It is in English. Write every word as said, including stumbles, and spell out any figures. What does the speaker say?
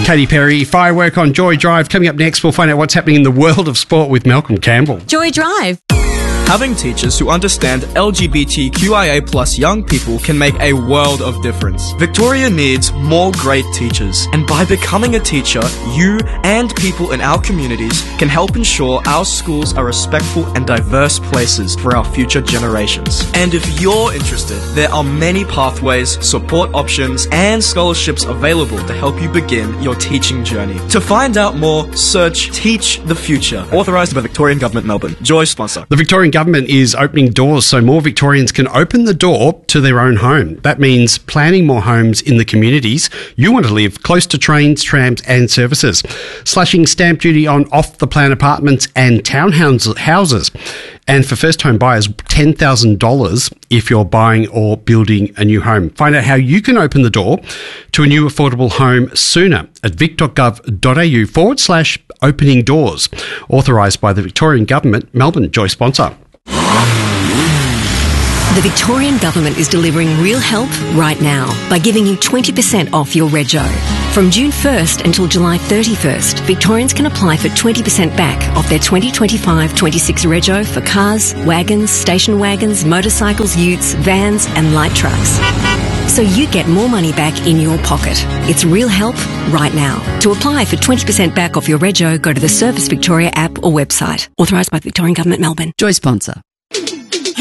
Katy Perry, Firework on Joy Drive. Coming up next, we'll find out what's happening in the world of sport with Malcolm Campbell. Joy Drive. Having teachers who understand L G B T Q I A plus young people can make a world of difference. Victoria needs more great teachers, and by becoming a teacher, you and people in our communities can help ensure our schools are respectful and diverse places for our future generations. And if you're interested, there are many pathways, support options, and scholarships available to help you begin your teaching journey. To find out more, search Teach the Future, authorised by Victorian Government Melbourne. Joy sponsor. The Victorian Government is opening doors so more Victorians can open the door to their own home. That means planning more homes in the communities you want to live, close to trains, trams and services. Slashing stamp duty on off-the-plan apartments and townhouses. And for first-home buyers, ten thousand dollars if you're buying or building a new home. Find out how you can open the door to a new affordable home sooner at vic.gov.au forward slash opening doors. Authorised by the Victorian Government, Melbourne. Joy sponsor. The Victorian Government is delivering real help right now by giving you twenty percent off your rego. From June first until July thirty-first, Victorians can apply for twenty percent back off their twenty twenty-five twenty-six rego for cars, wagons, station wagons, motorcycles, utes, vans and light trucks. So you get more money back in your pocket. It's real help right now. To apply for twenty percent back off your rego, go to the Service Victoria app or website. Authorised by the Victorian Government, Melbourne. Joy sponsor.